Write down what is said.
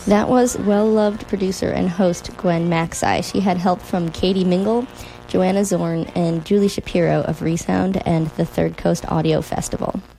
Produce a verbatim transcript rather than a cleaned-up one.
That was well-loved producer and host Gwen Maxey. She had help from Katie Mingle, Joanna Zorn, and Julie Shapiro of Resound and the Third Coast Audio Festival.